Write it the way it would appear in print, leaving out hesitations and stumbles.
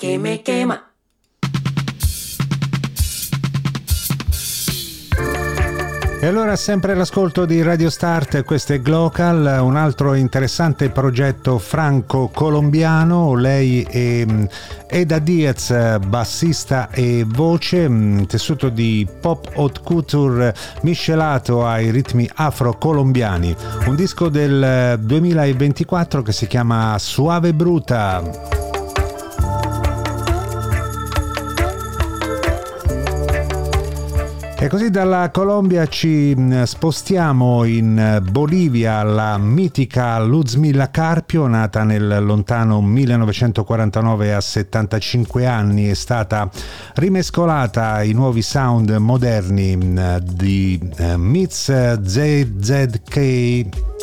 que me quema. E allora sempre l'ascolto di Radio Start, questo è Glocal, un altro interessante progetto franco-colombiano. Lei è Eda Diaz, bassista e voce, tessuto di pop haute couture miscelato ai ritmi afro-colombiani. Un disco del 2024 che si chiama Suave Bruta. E così dalla Colombia ci spostiamo in Bolivia. La mitica Luzmila Carpio, nata nel lontano 1949 a 75 anni, è stata rimescolata ai nuovi sound moderni di Mits ZZK